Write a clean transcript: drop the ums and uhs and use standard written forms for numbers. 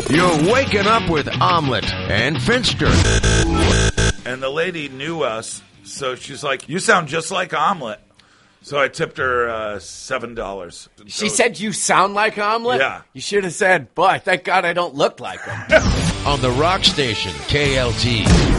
You're waking up with Omelet and Finster. And the lady knew us, so she's like, "You sound just like Omelet." So I tipped her $7. She said you sound like Omelet? Yeah. You should have said, boy, thank God I don't look like him. On the Rock Station, KLT.